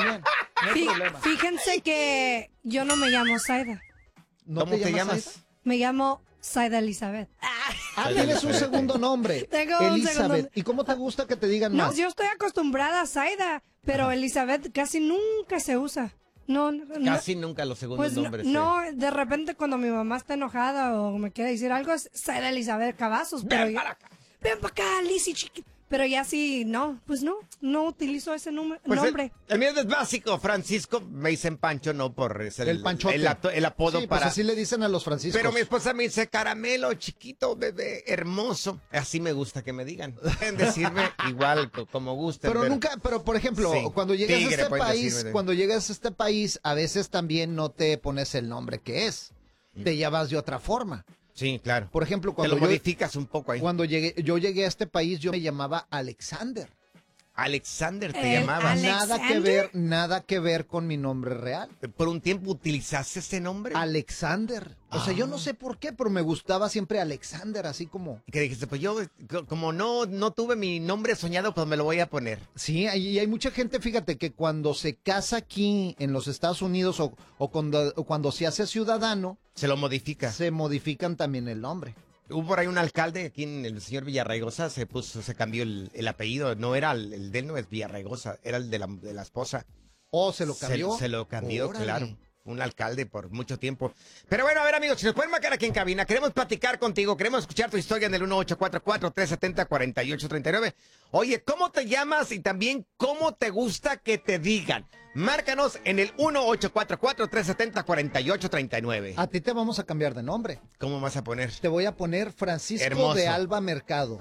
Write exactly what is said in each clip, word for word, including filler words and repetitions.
bien. No hay Fí- problema. Fíjense que yo no me llamo Zaida. ¿No ¿Cómo te llamas? Zaida? Me llamo Zaida Elizabeth. Ah, tienes un segundo nombre. Tengo un Elizabeth. segundo nombre. ¿Y cómo te gusta que te digan No, más? yo estoy acostumbrada a Zaida, pero Elizabeth casi nunca se usa. No, no, no. Casi nunca los segundos Pues no, nombres. no, eh. de repente cuando mi mamá está enojada o me quiere decir algo es Zaida Elizabeth Cavazos, pero Ven ya- para acá. ven para acá, Lizzy chiquita. Pero ya sí, no, pues no, no utilizo ese número, Pues el- nombre. El, mío es básico, Francisco. Me dicen Pancho, no por ser El Panchote. el, ato- el apodo Sí, para. pues así le dicen a los franciscos. Pero mi esposa me dice caramelo, chiquito, bebé, hermoso. Así me gusta que me digan. Pueden decirme igual, co- como gusten. Pero nunca, pero por ejemplo, Sí, cuando llegas tigre, a este pueden país, decirme. cuando llegas a este país, a veces también no te pones el nombre que es. Te llamas de otra forma. Sí, claro. Por ejemplo, Te cuando lo yo, modificas un poco ahí. cuando llegué, yo llegué a este país, yo me llamaba Alexander. Alexander te El llamabas. Ale- Nada que ¿Alexander? ver, nada que ver con mi nombre real. Por un tiempo utilizaste ese nombre. Alexander. O sea, yo no sé por qué, pero me gustaba siempre Alexander, así como... Y que dijiste, pues yo, co- como no, no tuve mi nombre soñado, pues me lo voy a poner. Sí, hay- y hay mucha gente, fíjate, que cuando se casa aquí en los Estados Unidos o, o cuando, o cuando se hace ciudadano, Se lo modifica. se modifican también el nombre. Hubo por ahí un alcalde, aquí en el señor Villarraigosa, se puso, se cambió el, el apellido. No era el, el de él, no es Villarraigosa, era el de la, de la esposa. ¿O se lo cambió? Se, se lo cambió, Órale. claro. Un alcalde por mucho tiempo. Pero bueno, a ver, amigos, si nos pueden marcar aquí en cabina, queremos platicar contigo, queremos escuchar tu historia en el uno ocho cuatro cuatro, tres siete cero, cuatro ocho tres nueve. Oye, ¿cómo te llamas y también cómo te gusta que te digan? Márcanos en el uno ocho cuatro cuatro, tres siete cero, cuatro ocho tres nueve. A ti te vamos a cambiar de nombre. ¿Cómo vas a poner? Te voy a poner Francisco Hermoso. de Alba Mercado.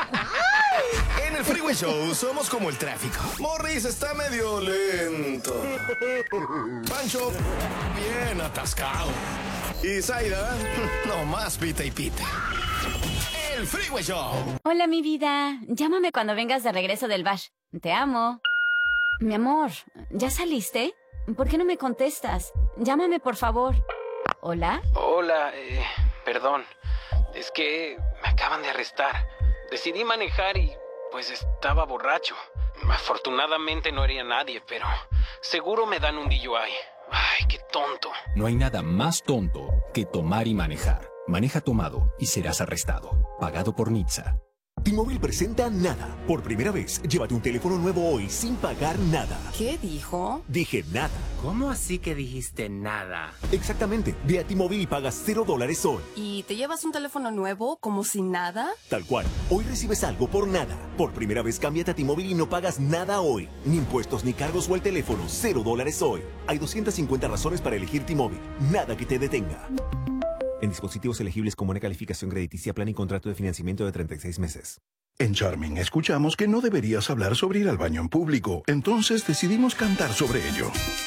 En el Freeway Show somos como el tráfico. Morris está medio lento. Pancho, bien atascado. Y Zaida, no más pita y pita. El Freeway Show. Hola, mi vida. Llámame cuando vengas de regreso del bash. Te amo. Mi amor, ¿ya saliste? ¿Por qué no me contestas? Llámame, por favor. ¿Hola? Hola, eh, perdón. Es que me acaban de arrestar. Decidí manejar y pues estaba borracho. Afortunadamente no hería a nadie, pero seguro me dan un D U I. Ay, qué tonto. No hay nada más tonto que tomar y manejar. Maneja tomado y serás arrestado. Pagado por Nitsa. T-Mobile presenta Nada. Por primera vez, llévate un teléfono nuevo hoy sin pagar nada. ¿Qué dijo? Dije nada. ¿Cómo así que dijiste nada? Exactamente. Ve a T-Mobile y pagas cero dólares hoy. ¿Y te llevas un teléfono nuevo como si nada? Tal cual. Hoy recibes algo por nada. Por primera vez, cámbiate a T-Mobile y no pagas nada hoy. Ni impuestos, ni cargos o el teléfono. Cero dólares hoy. Hay doscientas cincuenta razones para elegir T-Mobile. Nada que te detenga. En dispositivos elegibles con buena calificación crediticia, plan y contrato de financiamiento de treinta y seis meses. En Charming escuchamos que no deberías hablar sobre ir al baño en público, entonces decidimos cantar sobre ello.